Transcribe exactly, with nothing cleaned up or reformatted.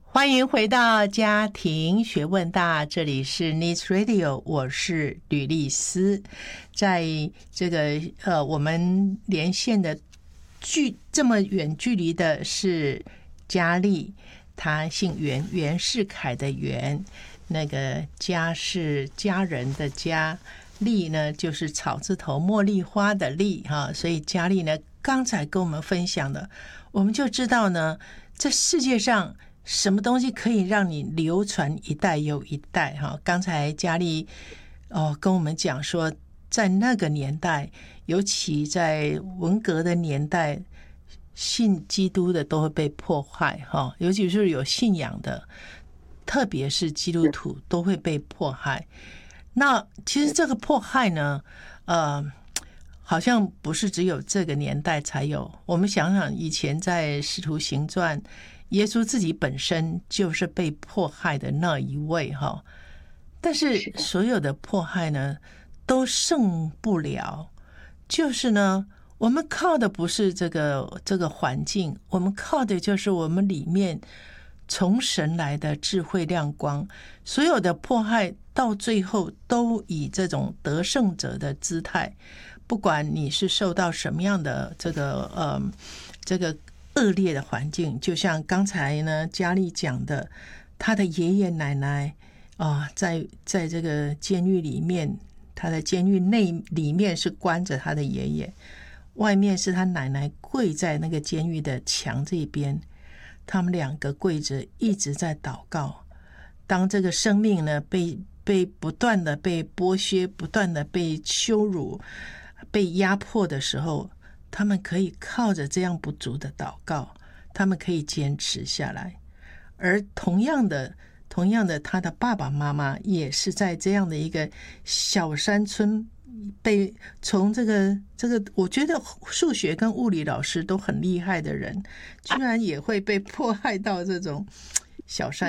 欢迎回到家庭学问大，这里是 Needs Radio， 我是吕丽丝。在这个呃，我们连线的距这么远距离的是佳丽，她姓袁，袁世凯的袁，那个家是家人的家，丽呢就是草字头茉莉花的丽哈，所以佳丽呢刚才跟我们分享的，我们就知道呢，这世界上什么东西可以让你流传一代又一代哈？刚才佳丽哦跟我们讲说，在那个年代，尤其在文革的年代，信基督的都会被迫害哈，尤其是有信仰的，特别是基督徒都会被迫害。那其实这个迫害呢，呃，好像不是只有这个年代才有。我们想想，以前在《使徒行传》。耶稣自己本身就是被迫害的那一位哈，但是所有的迫害呢都胜不了，就是呢我们靠的不是这个这个环境，我们靠的就是我们里面从神来的智慧亮光。所有的迫害到最后都以这种得胜者的姿态，不管你是受到什么样的这个呃这个恶劣的环境，就像刚才呢佳丽讲的，他的爷爷奶奶啊、呃，在在这个监狱里面，他的监狱内里面是关着他的爷爷，外面是他奶奶跪在那个监狱的墙这边，他们两个跪着一直在祷告。当这个生命呢被被不断的被剥削，不断的被羞辱，被压迫的时候，他们可以靠着这样不足的祷告，他们可以坚持下来。而同样的同样的他的爸爸妈妈也是在这样的一个小山村，被从这个这个我觉得数学跟物理老师都很厉害的人，居然也会被迫害到这种小山